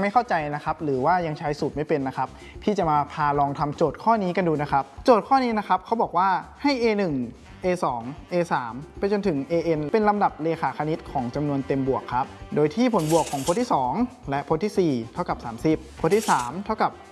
ไม่เข้าใจนะครับหรือว่ายังใช้สูตรไม่เป็นนะครับพี่จะมาพาลองทำโจทย์ข้อนี้กันดูนะครับโจทย์ข้อนี้นะครับเขาบอกว่าให้ A1 A2 A3 ไปจนถึง AN เป็นลำดับเรขาคณิตของจำนวนเต็มบวกครับโดยที่ผลบวกของพจน์ที่2และพจน์ที่4เท่ากับ30พจน์ที่3เท่ากับ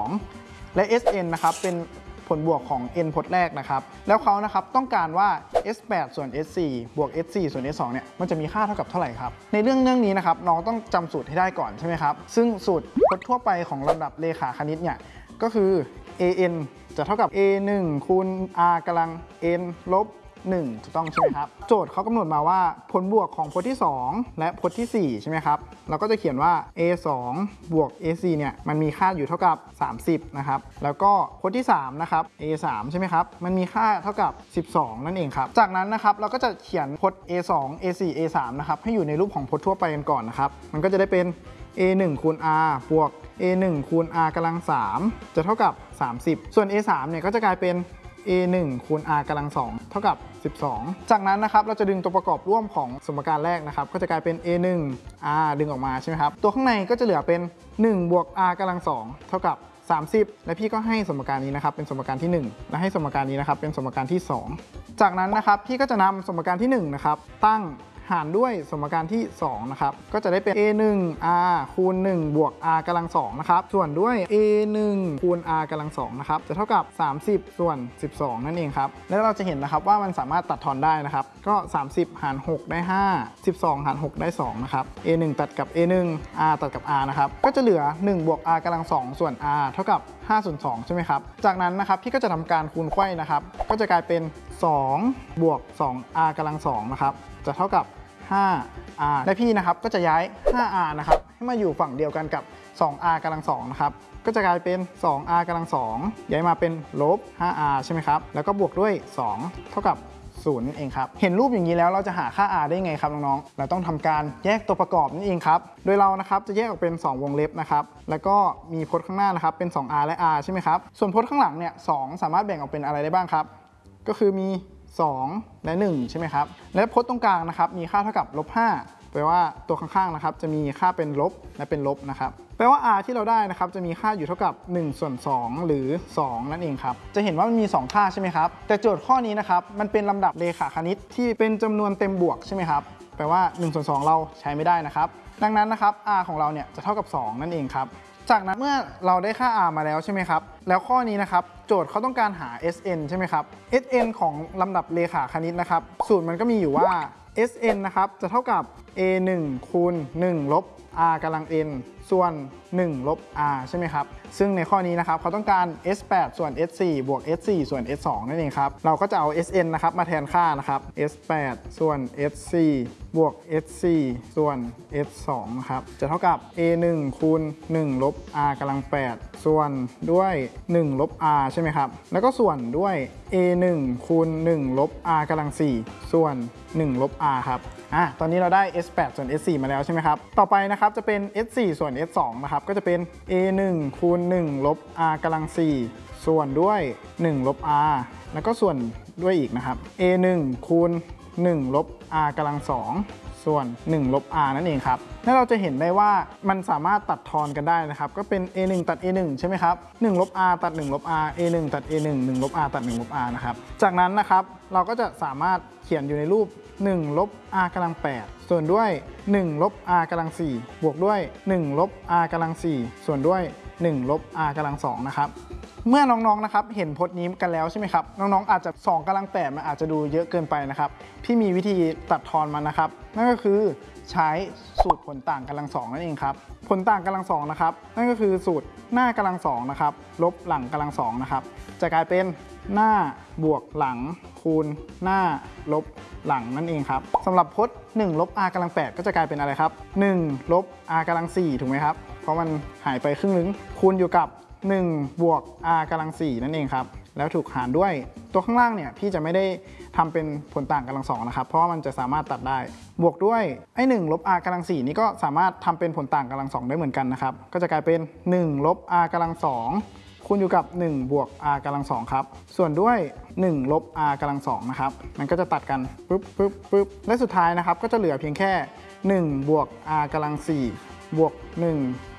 12และ SN นะครับเป็นผลบวกของ n พจน์แรกนะครับแล้วเขานะครับต้องการว่า S8 ส่วน S4 บวก S4 ส่วน S2 เนี่ยมันจะมีค่าเท่ากับเท่าไหร่ครับในเรื่องนี้นะครับน้องต้องจำสูตรให้ได้ก่อนใช่ไหมครับซึ่งสูตรพจน์ทั่วไปของลำดับเรขาคณิตเนี่ยก็คือ AN จะเท่ากับ A1 คูณ R กำลัง N ลบ1ถูกต้องใช่ไหมครับโจทย์เขากำหนดมาว่าผลบวกของพจน์ที่2และพจน์ที่4ใช่ไหมครับเราก็จะเขียนว่า A2 บวก A4 เนี่ยมันมีค่าอยู่เท่ากับ30นะครับแล้วก็พจน์ที่3นะครับ A3 ใช่ไหมครับมันมีค่าเท่ากับ12นั่นเองครับจากนั้นนะครับเราก็จะเขียนพจน์ A2 A4 A3 นะครับให้อยู่ในรูปของพจน์ทั่วไปกันก่อนนะครับมันก็จะได้เป็น A1 คูณ R บวก A1 คูณ R กำลัง3จะเท่ากับ30ส่วน A3 เนี่ยก็จะกลายเป็นA1 คูณ R กำลัง2เท่ากับ12จากนั้นนะครับเราจะดึงตัวประกอบร่วมของสมการแรกนะครับก็จะกลายเป็น A1 R ดึงออกมาใช่ไหมครับตัวข้างในก็จะเหลือเป็น1บวก R กำลัง2เท่ากับ30และพี่ก็ให้สมการนี้นะครับเป็นสมการที่1และให้สมการนี้นะครับเป็นสมการที่2จากนั้นนะครับพี่ก็จะนำสมการที่1นะครับตั้งหารด้วยสมการที่2นะครับก็จะได้เป็น A1 R คูณ1บวก R กำลัง2นะครับส่วนด้วย A1 คูณ R กำลัง2นะครับจะเท่ากับ30ส่วน12นั่นเองครับแล้วเราจะเห็นนะครับว่ามันสามารถตัดทอนได้นะครับก็30หาร6ได้5 12หาร6ได้2นะครับ A1 ตัดกับ A1 R ตัดกับ R นะครับก็จะเหลือ1บวก R กำลัง2ส่วน R เท่ากับ5ส่วน2ใช่ไหมครับจากนั้นนะครับพี่ก็จะทำการคูณไขว้นะครับก็จะกลายเป็น2บวก2 R กำลัง2นะครับจะเท่ากับ5R และพี่นะครับก็จะย้าย 5R นะครับให้มาอยู่ฝั่งเดียวกันกับ 2R กำลัง2นะครับก็จะกลายเป็น 2R กำลัง2ย้ายมาเป็นลบ 5R ใช่ไหมครับแล้วก็บวกด้วย2เท่ากับ0นั่นเองครับเห็นรูปอย่างนี้แล้วเราจะหาค่า r ได้ไงครับน้องๆเราต้องทำการแยกตัวประกอบนั่นเองครับโดยเรานะครับจะแยกออกเป็น2วงเล็บนะครับแล้วก็มีพจน์ข้างหน้านะครับเป็น 2R และ R ใช่ไหมครับส่วนพจน์ข้างหลังเนี่ย2สามารถแบ่งออกเป็นอะไรได้บ้างครับก็คือมี2และ1ใช่ไหมครับและพจน์ตรงกลางนะครับมีค่าเท่ากับลบ5แปลว่าตัวข้างๆนะครับจะมีค่าเป็นลบและเป็นลบนะครับแปลว่า r ที่เราได้นะครับจะมีค่าอยู่เท่ากับ1ส่วน2หรือ2นั่นเองครับจะเห็นว่ามันมี2ค่าใช่ไหมครับแต่โจทย์ข้อนี้นะครับมันเป็นลำดับเรขาคณิตที่เป็นจำนวนเต็มบวกใช่ไหมครับแปลว่า1ส่วน2เราใช้ไม่ได้นะครับดังนั้นนะครับ r ของเราเนี่ยจะเท่ากับ2นั่นเองครับจากนั้นเมื่อเราได้ค่า r มาแล้วใช่ไหมครับแล้วข้อนี้นะครับโจทย์เขาต้องการหา SN ใช่ไหมครับ SN ของลำดับเรขาคณิตนะครับสูตรมันก็มีอยู่ว่า SN นะครับจะเท่ากับ A1 คูณ1ลบ R กำลัง N ส่วน1ลบ R ใช่ไหมครับซึ่งในข้อนี้นะครับเขาต้องการ S8 ส่วน S4 บวก S4 ส่วน S2 นั่นเองครับเราก็จะเอา SN นะครับมาแทนค่านะครับ S8 ส่วน S4 บวก S4 ส่วน S2 นะครับจะเท่ากับ A1 คูณ1ลบ R กำลัง8ส่วนด้วย1ลบ R ใช่ไหมครับแล้วก็ส่วนด้วย A1 คูณ1ลบ R กำลัง4ส่วน1ลบ R ครับตอนนี้เราได้ S8 ส่วน S4 มาแล้วใช่ไหมครับต่อไปนะครับจะเป็น S4 ส่วน S2 นะครับก็จะเป็น A1 คูณ1ลบ R กำลัง4ส่วนด้วย1ลบ R แล้วก็ส่วนด้วยอีกนะครับ A1 คูณ1ลบ R กำลัง2ส่วน1ลบ R นั่นเองครับแล้วเราจะเห็นได้ว่ามันสามารถตัดทอนกันได้นะครับก็เป็น A1 ตัด A1 ใช่ไหมครับ1ลบ R ตัด1ลบ R A1 ตัด A1 1ลบ R ตัด1ลบ R นะครับจากนั้นนะครับเราก็จะสามารถเขียนอยู่ในรูป1ลบ R กำลัง8ส่วนด้วย1ลบ R กำลัง4บวกด้วย1ลบ R กำลัง4ส่วนด้วย1ลบ R กำลัง2นะครับเมื่อน้องๆนะครับเห็นพจน์นี้กันแล้วใช่ไหมครับน้องๆอาจจะ2กำลัง8มันอาจจะดูเยอะเกินไปนะครับพี่มีวิธีตัดทอนมันนะครับนั่นก็คือใช้สูตรผลต่างกำลัง2นั่นเองครับผลต่างกำลัง2นะครับนั่นก็คือสูตรหน้ากำลัง2นะครับลบหลังกำลัง2นะครับจะกลายเป็นหน้าบวกหลังคูณหน้าลบหลังนั่นเองครับสำหรับพจน์1ลบ r กำลัง8ก็จะกลายเป็นอะไรครับ1ลบ r กำลัง4ถูกไหมครับเพราะมันหายไปครึ่งนึงคูณอยู่กับ1บวก r กำลัง4นั่นเองครับแล้วถูกหารด้วยตัวข้างล่างเนี่ยพี่จะไม่ได้ทำเป็นผลต่างกำลัง2นะครับเพราะว่ามันจะสามารถตัดได้บวกด้วยไอ้1ลบ r กำลัง4นี่ก็สามารถทำเป็นผลต่างกำลัง2ได้เหมือนกันนะครับก็จะกลายเป็น1ลบ r กำลัง2คูณอยู่กับ1บวก r กำลัง2ครับส่วนด้วย1ลบ r กำลัง2นะครับมันก็จะตัดกันปึ๊บและสุดท้ายนะครับก็จะเหลือเพียงแค่1บวก r กำลัง4บวก1